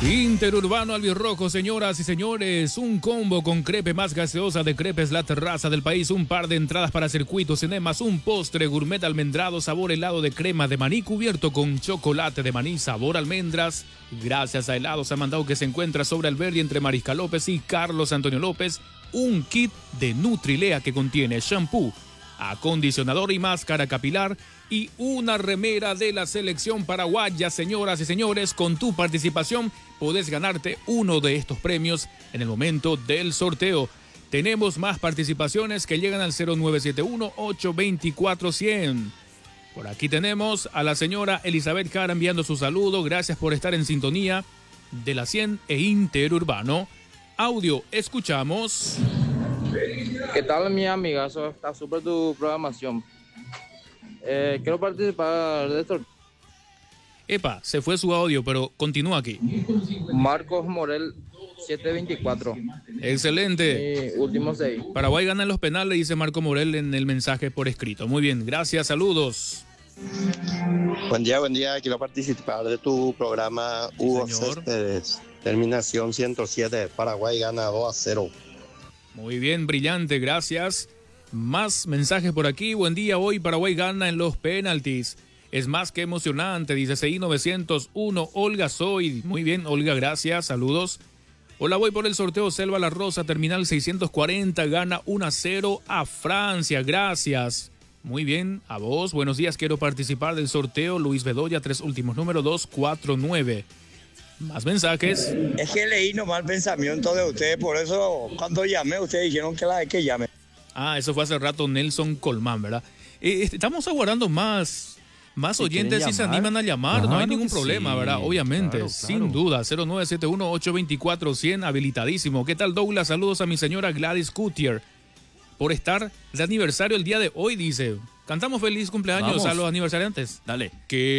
Interurbano Albirrojo, señoras y señores, un combo con crepe más gaseosa de Crepes La Terraza del país, un par de entradas para circuitos, cinemas, un postre gourmet almendrado, sabor helado de crema de maní cubierto con chocolate de maní, sabor almendras. Gracias a Helados Amandao, que se encuentra sobre Alberdi entre Mariscal López y Carlos Antonio López, un kit de Nutrilea que contiene shampoo, acondicionador y máscara capilar y una remera de la selección paraguaya. Señoras y señores, con tu participación podés ganarte uno de estos premios en el momento del sorteo. Tenemos más participaciones que llegan al 0971-824-100. Por aquí tenemos a la señora Elizabeth Cara enviando su saludo. Gracias por estar en sintonía de la 100 e Interurbano. Audio, escuchamos. ¿Qué tal, mi amigazo? Está súper tu programación. Quiero participar de esto. Epa, se fue su audio, pero continúa aquí. Marcos Morel, 724. Excelente. Último 6. Paraguay gana en los penales, dice Marco Morel en el mensaje por escrito. Muy bien, gracias, saludos. Buen día, quiero participar de tu programa Hugo Céspedes, terminación 107, Paraguay gana 2-0. Muy bien, brillante, gracias. Más mensajes por aquí. Buen día, hoy Paraguay gana en los penaltis. Es más que emocionante, dice CI 901, Olga Soy. Muy bien, Olga, gracias, saludos. Hola, voy por el sorteo Selva La Rosa, terminal 640, gana 1-0 a Francia, gracias. Muy bien, a vos, buenos días, quiero participar del sorteo Luis Bedoya, 3 últimos, número 249. Más mensajes. Es que leí nomás el pensamiento de ustedes, por eso cuando llamé, ustedes dijeron que llame. Ah, eso fue hace rato Nelson Colmán, ¿verdad? Estamos aguardando más oyentes si se animan a llamar, claro, no hay ningún problema, sí, ¿verdad? Obviamente, claro. Sin duda, 0971-824-100, habilitadísimo. ¿Qué tal, Douglas? Saludos a mi señora Gladys Cutier por estar de aniversario el día de hoy, dice. Cantamos feliz cumpleaños. Vamos a los aniversariantes. Dale. Que